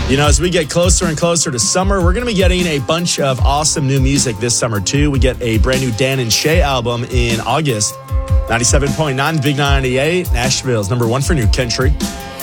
As we get closer and closer to summer, we're going to be getting a bunch of awesome new music this summer, too. We get a brand new Dan and Shay album in August. 97.9, Big 98, Nashville's number one for new country.